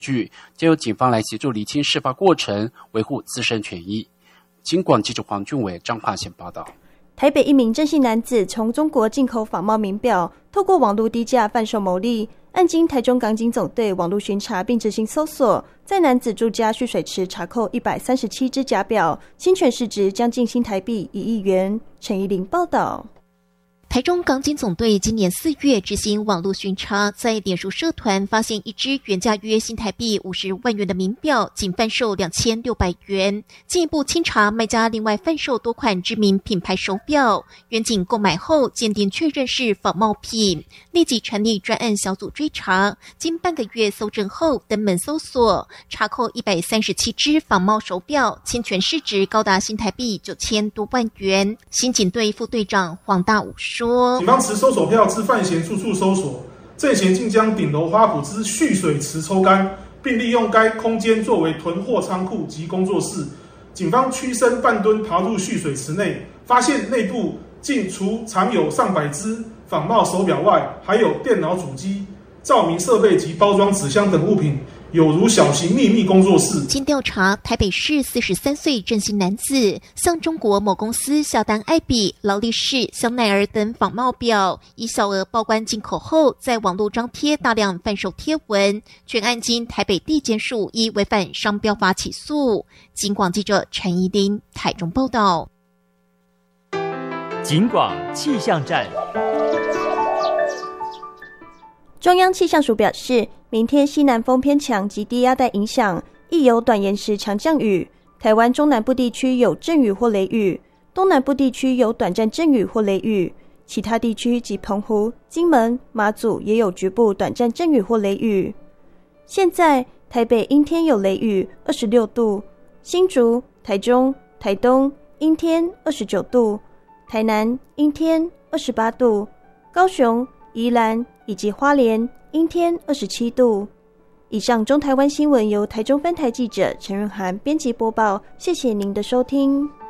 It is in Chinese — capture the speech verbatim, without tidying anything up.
据，借由警方来协助厘清事发过程，维护自身权益。警广记者黄俊伟、彰化县报道。 台北一名郑姓男子从中国进口仿冒名表，透过网络低价贩售牟利。案经台中港警总队网络巡查并执行搜索，在男子住家蓄水池查扣一百三十七只假表，侵权市值将近新台币一亿元。陈怡玲报道。 台中港警总队今年四月执行网络巡查，在脸书社团发现一只原价约新台币五十万元的名表，仅贩售两千六百元。进一步清查卖家另外贩售多款知名品牌手表，远警购买后鉴定确认是仿冒品，立即成立专案小组追查。经半个月搜证后，登门搜索，查扣一百三十七只仿冒手表，侵权市值高达新台币九千多万元。刑警队副队长黄大武说。 警方持搜索票至范闲处处搜索，郑嫌竟将顶楼花圃之蓄水池抽干，并利用该空间作为囤货仓库及工作室。警方屈身半蹲爬入蓄水池内，发现内部竟除藏有上百只仿冒手表外，还有电脑主机、照明设备及包装纸箱等物品，有如小型秘密工作室。 经调查，台北市四十三岁郑姓男子向中国某公司下单爱彼、劳力士、香奈儿等仿冒表，以小额报关进口后，在网络张贴大量贩售贴文。全案经台北地检署依违反商标法起诉。警广记者陈怡玲台中报道。 警广气象站。 中央气象署表示，明天西南风偏强及低压带影响，易有短延时强降雨。台湾中南部地区有阵雨或雷雨，东南部地区有短暂阵雨或雷雨，其他地区及澎湖、金门、马祖也有局部短暂阵雨或雷雨。现在台北阴天有雷雨，二十六度；新竹、台中、台东阴天，二十九度；台南阴天，二十八度；高雄、宜兰以及花莲阴天，二十七度。以上中台湾新闻由台中分台记者陈润涵编辑播报，谢谢您的收听。